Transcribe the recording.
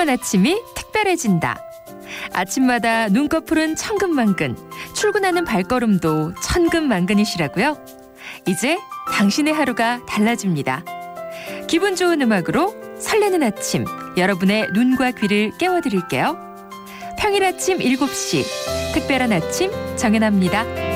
푸짐한 아침이 특별해진다. 아침마다 눈꺼풀은 천근만근, 출근하는 발걸음도 천근만근이시라고요? 이제 당신의 하루가 달라집니다. 기분 좋은 음악으로 설레는 아침, 여러분의 눈과 귀를 깨워드릴게요. 평일 아침 7시, 특별한 아침 정연아입니다.